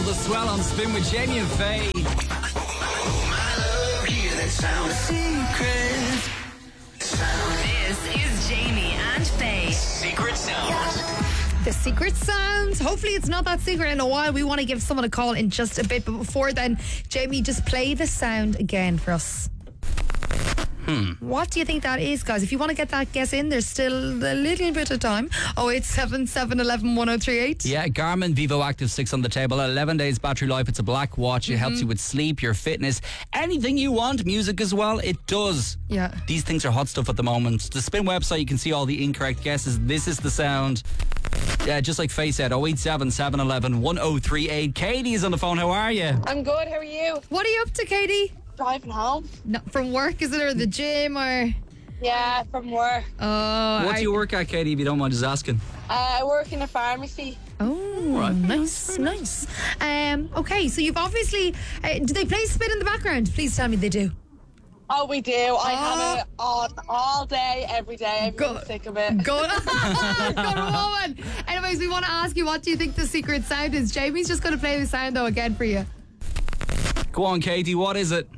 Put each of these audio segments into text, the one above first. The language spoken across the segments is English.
The Swell on Spin with Jamie and Faye. This is Jamie and Faye. Secret Sound. The secret sounds. Hopefully it's not that secret in a while. We want to give someone a call in just a bit. But before then, Jamie, just play the sound again for us. What do you think that is, guys? If you want to get that guess in, there's still a little bit of time. 0877 11 1038. Yeah, Garmin Vivo Active 6 on the table. 11 days battery life. It's a black watch. It helps you with sleep, your fitness, anything you want. Music as well. It does. Yeah. These things are hot stuff at the moment. The Spin website, you can see all the incorrect guesses. This is the sound. Yeah, just like Faye said, 087 711 1038. Katie is on the phone. How are you? I'm good, how are you? What are you up to, Katie? Driving home? No, from work, is it, or the gym, or? Yeah, from work. Oh, What do you work at, Katie, if you don't mind just asking? I work in a pharmacy. Oh, nice. Okay, so you've obviously... do they play Spin in the background? Please tell me they do. Oh, we do. I have it on all day, every day. I'm really sick of it. Good woman. Anyways, we want to ask you, what do you think the secret sound is? Jamie's just going to play the sound, though, again for you. Go on, Katie, what is it?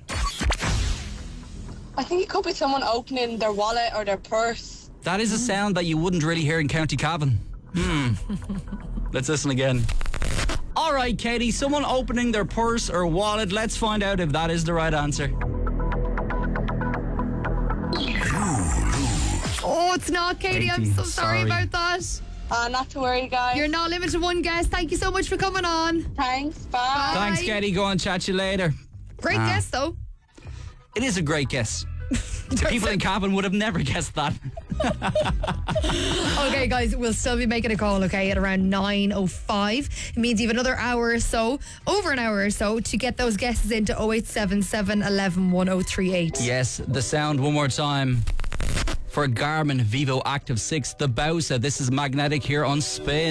I think it could be someone opening their wallet or their purse. That is a sound that you wouldn't really hear in County Cavan. Let's listen again. All right, Katie, someone opening their purse or wallet. Let's find out if that is the right answer. Oh, it's not, Katie. I'm so sorry about that. Not to worry, guys. You're not limited to one guess. Thank you so much for coming on. Thanks, bye. Thanks, Katie. Go on, chat to you later. Great guess, though. It is a great guess. People in Cavan would have never guessed that. Okay, guys, we'll still be making a call, okay, at around 9:05. It means you have another hour or so, over an hour or so, to get those guesses into 0877 11 1038. Yes, the sound one more time. For Garmin Vivo Active 6, the Bowser. This is Magnetic here on Spin.